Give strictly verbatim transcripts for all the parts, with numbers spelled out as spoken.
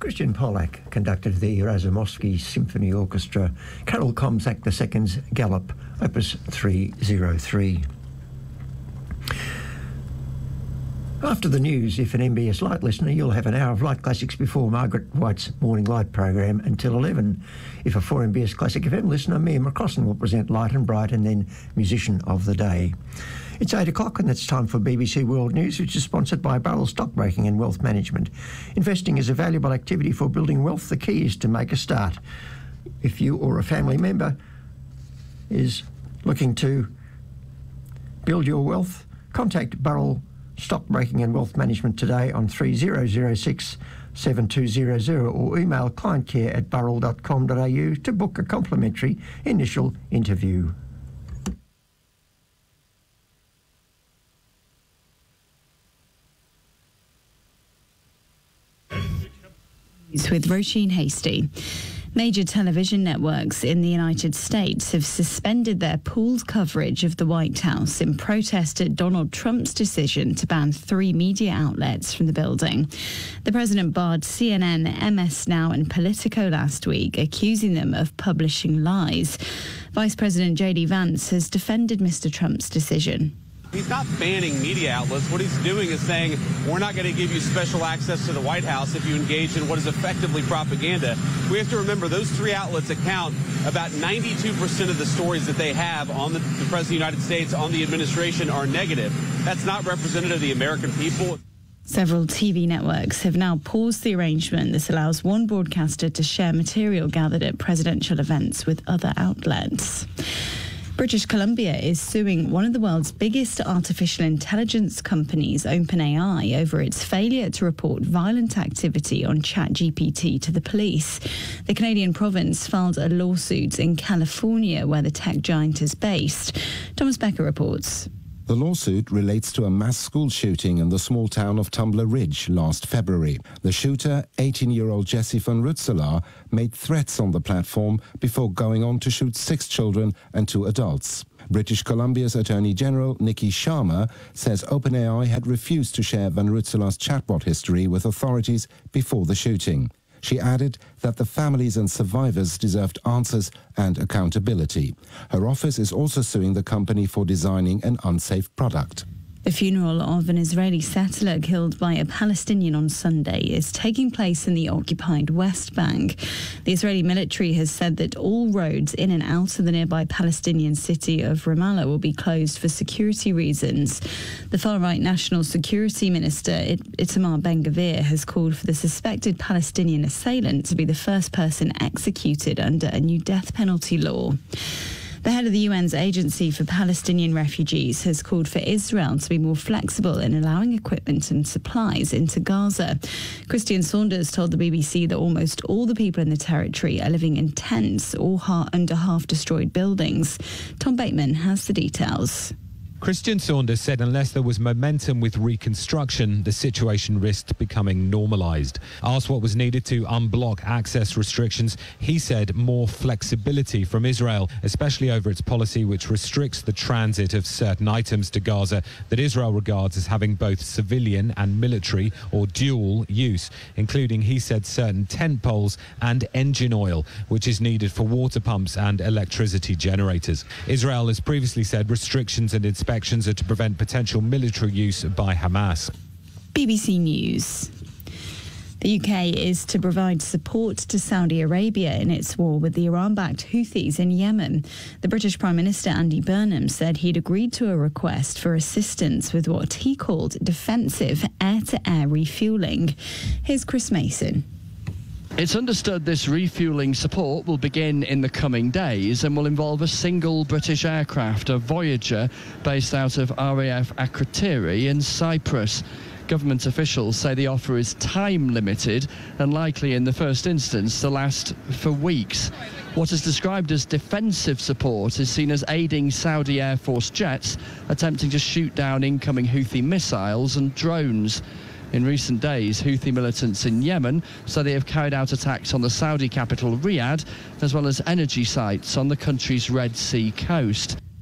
Christian Pollack conducted the Razumovsky Symphony Orchestra, Karol Komzak the Second's Galop, Opus three oh three. After the news, if an M B S Light listener, you'll have an hour of Light Classics before Margaret White's Morning Light program until eleven. If a four M B S Classic F M listener, Mia McCrossan will present Light and Bright and then Musician of the Day. It's eight o'clock and it's time for B B C World News, which is sponsored by Burrell Stockbroking and Wealth Management. Investing is a valuable activity for building wealth. The key is to make a start. If you or a family member is looking to build your wealth, contact Burrell Stockbroking and Wealth Management today on three zero zero six seven two zero zero or email clientcare at burrell dot com dot a u to book a complimentary initial interview. With Roisin Hastie. Major television networks in the United States have suspended their pooled coverage of the White House in protest at Donald Trump's decision to ban three media outlets from the building. The president barred C N N, M S Now and Politico last week, accusing them of publishing lies. Vice President J D Vance has defended Mister Trump's decision. He's not banning media outlets. What he's doing is saying, we're not going to give you special access to the White House if you engage in what is effectively propaganda. We have to remember those three outlets account about ninety-two percent of the stories that they have on the, the President of the United States, on the administration, are negative. That's not representative of the American people. Several T V networks have now paused the arrangement that allows one broadcaster to share material gathered at presidential events with other outlets. British Columbia is suing one of the world's biggest artificial intelligence companies, OpenAI, over its failure to report violent activity on ChatGPT to the police. The Canadian province filed a lawsuit in California, where the tech giant is based. Thomas Becker reports. The lawsuit relates to a mass school shooting in the small town of Tumbler Ridge last February. The shooter, eighteen-year-old Jesse van Rutselaar, made threats on the platform before going on to shoot six children and two adults. British Columbia's Attorney General Nikki Sharma says OpenAI had refused to share van Rutselaar's chatbot history with authorities before the shooting. She added that the families and survivors deserved answers and accountability. Her office is also suing the company for designing an unsafe product. The funeral of an Israeli settler killed by a Palestinian on Sunday is taking place in the occupied West Bank. The Israeli military has said that all roads in and out of the nearby Palestinian city of Ramallah will be closed for security reasons. The far-right National Security Minister Itamar Ben-Gvir has called for the suspected Palestinian assailant to be the first person executed under a new death penalty law. The head of the U N's Agency for Palestinian Refugees has called for Israel to be more flexible in allowing equipment and supplies into Gaza. Christian Saunders told the B B C that almost all the people in the territory are living in tents or under half-destroyed buildings. Tom Bateman has the details. Christian Saunders said unless there was momentum with reconstruction, the situation risked becoming normalised. Asked what was needed to unblock access restrictions, he said more flexibility from Israel, especially over its policy which restricts the transit of certain items to Gaza that Israel regards as having both civilian and military or dual use, including, he said, certain tent poles and engine oil, which is needed for water pumps and electricity generators. Israel has previously said restrictions and inspections are to prevent potential military use by Hamas. B B C News. The U K is to provide support to Saudi Arabia in its war with the Iran-backed Houthis in Yemen. The British Prime Minister Andy Burnham said he'd agreed to a request for assistance with what he called defensive air-to-air refuelling. Here's Chris Mason. It's understood this refuelling support will begin in the coming days and will involve a single British aircraft, a Voyager, based out of R A F Akrotiri in Cyprus. Government officials say the offer is time-limited and likely in the first instance to last for weeks. What is described as defensive support is seen as aiding Saudi Air Force jets attempting to shoot down incoming Houthi missiles and drones. In recent days, Houthi militants in Yemen say they have carried out attacks on the Saudi capital Riyadh, as well as energy sites on the country's Red Sea coast.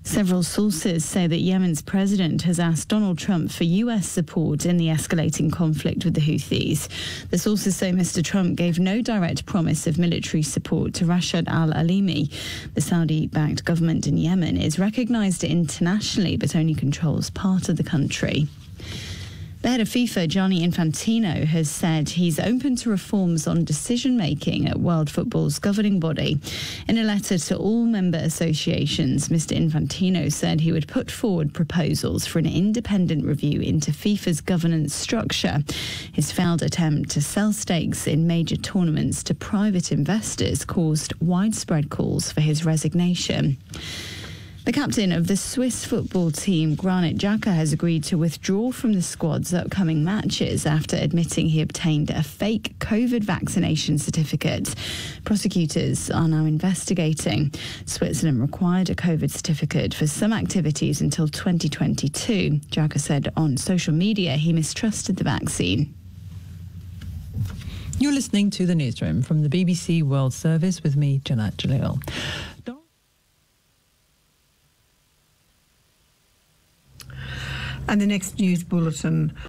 Several sources say that Yemen's president has asked Donald Trump for U S support in the escalating conflict with the Houthis. The sources say Mister Trump gave no direct promise of military support to Rashid al-Alimi. The Saudi-backed government in Yemen is recognised internationally but only controls part of the country. The head of FIFA, Gianni Infantino, has said he's open to reforms on decision-making at World Football's governing body. In a letter to all member associations, Mister Infantino said he would put forward proposals for an independent review into FIFA's governance structure. His failed attempt to sell stakes in major tournaments to private investors caused widespread calls for his resignation. The captain of the Swiss football team, Granit Xhaka, has agreed to withdraw from the squad's upcoming matches after admitting he obtained a fake COVID vaccination certificate. Prosecutors are now investigating. Switzerland required a COVID certificate for some activities until twenty twenty-two. Xhaka said on social media he mistrusted the vaccine. You're listening to The Newsroom from the B B C World Service with me, Janat Jalil. And the next news bulletin